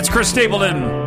That's Chris Stapleton.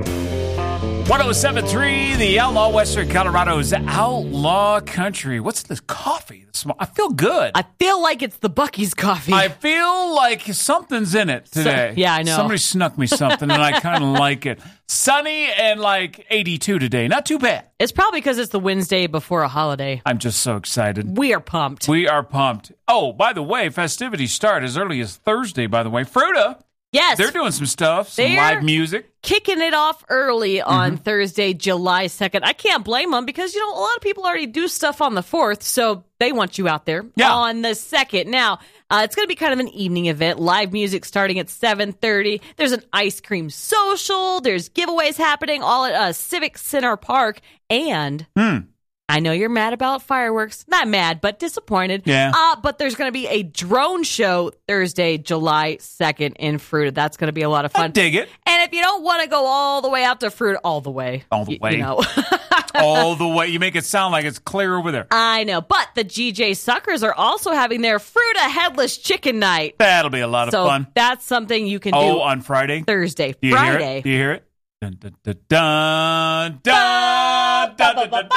107.3, the Outlaw, Western Colorado's Outlaw Country. What's this coffee? I feel good. I feel like it's the Buc-ee's coffee. I feel like something's in it today. Yeah, I know. Somebody snuck me something, and I kind of like it. Sunny and like 82 today. Not too bad. It's probably because it's the Wednesday before a holiday. I'm just so excited. We are pumped. We are pumped. Oh, by the way, festivities start as early as Thursday, by the way. Fruta. Yes. They're doing some stuff, some live music. Kicking it off early on Thursday, July 2nd. I can't blame them because, a lot of people already do stuff on the 4th, so they want you out there on the 2nd. Now, it's going to be kind of an evening event. Live music starting at 7:30. There's an ice cream social. There's giveaways happening all at Civic Center Park. And I know you're mad about fireworks. Not mad, but disappointed. Yeah. But there's going to be a drone show Thursday, July 2nd in Fruita. That's going to be a lot of fun. I dig it. And if you don't want to go all the way out to Fruita, all the way. All the way. You all the way. You make it sound like it's clear over there. I know. But the GJ Suckers are also having their Fruita Headless Chicken Night. That'll be a lot of fun. That's something you can do. On Friday? Thursday. Do you Friday. Hear it? Do you hear it? Dun, dun, dun, dun, dun, dun, dun, dun, dun.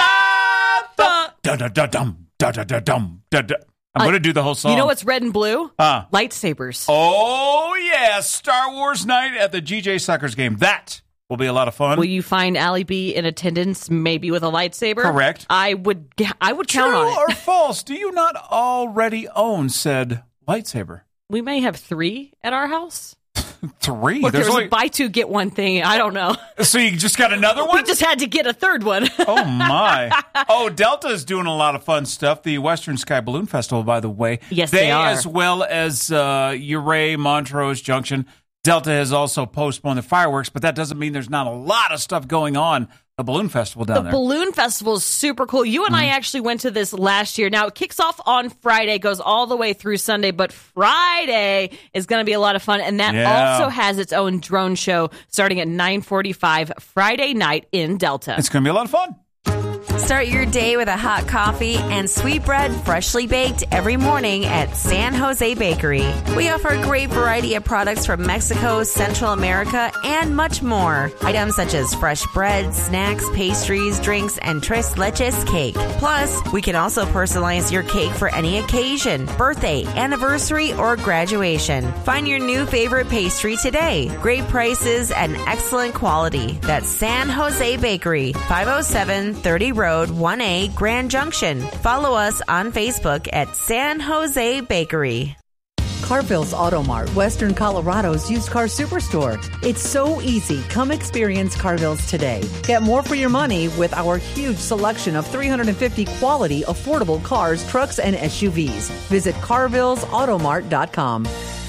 I'm going to do the whole song. You know what's red and blue? Lightsabers. Oh, yeah. Star Wars night at the GJ Suckers game. That will be a lot of fun. Will you find Allie B in attendance, maybe with a lightsaber? Correct. I would count on it. True or false? Do you not already own said lightsaber? We may have 3 at our house. 3? Look, there's a buy 2, get 1 thing. I don't know. So you just got another one? We just had to get a third one. Oh, my. Oh, Delta is doing a lot of fun stuff. The Western Sky Balloon Festival, by the way. Yes, they are. As well as Ouray, Montrose Junction. Delta has also postponed the fireworks, but that doesn't mean there's not a lot of stuff going on. The Balloon Festival down there. The Balloon Festival is super cool. You and I actually went to this last year. Now, it kicks off on Friday, goes all the way through Sunday, but Friday is going to be a lot of fun, and that also has its own drone show starting at 9:45 Friday night in Delta. It's going to be a lot of fun. Start your day with a hot coffee and sweet bread freshly baked every morning at San Jose Bakery. We offer a great variety of products from Mexico, Central America, and much more. Items such as fresh bread, snacks, pastries, drinks, and tres leches cake. Plus, we can also personalize your cake for any occasion, birthday, anniversary, or graduation. Find your new favorite pastry today. Great prices and excellent quality. That's San Jose Bakery, 507 30 Road 1A, Grand Junction. Follow us on Facebook at San Jose Bakery. Carville's Auto Mart, Western Colorado's used car superstore. It's so easy. Come experience Carville's today. Get more for your money with our huge selection of 350 quality, affordable cars, trucks, and SUVs. Visit carvillesautomart.com.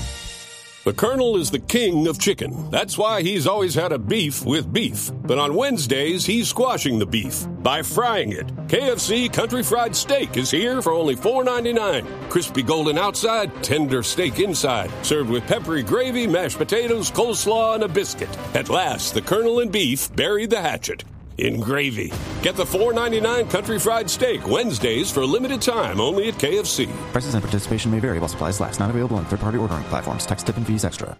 The Colonel is the king of chicken. That's why he's always had a beef with beef. But on Wednesdays, he's squashing the beef by frying it. KFC Country Fried Steak is here for only $4.99. Crispy golden outside, tender steak inside. Served with peppery gravy, mashed potatoes, coleslaw, and a biscuit. At last, the Colonel and beef buried the hatchet in gravy. Get the $4.99 Country Fried Steak Wednesdays for a limited time only at KFC. Prices and participation may vary while supplies last. Not available on third-party ordering platforms. Tax, tip, and fees extra.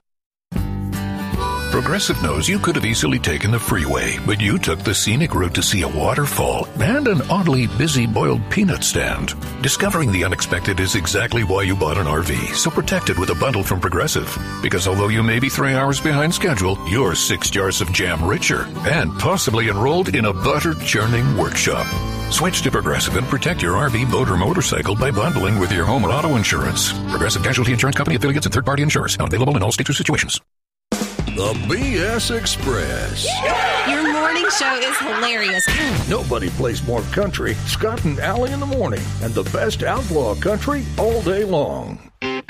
Progressive knows you could have easily taken the freeway, but you took the scenic route to see a waterfall and an oddly busy boiled peanut stand. Discovering the unexpected is exactly why you bought an RV, so protect it with a bundle from Progressive. Because although you may be 3 hours behind schedule, you're 6 jars of jam richer and possibly enrolled in a butter-churning workshop. Switch to Progressive and protect your RV, boat, or motorcycle by bundling with your home or auto insurance. Progressive Casualty Insurance Company, affiliates, and third-party insurers. Not available in all states or situations. The BS Express. Your morning show is hilarious. Nobody plays more country. Scott and Allie in the morning. And the best outlaw country all day long.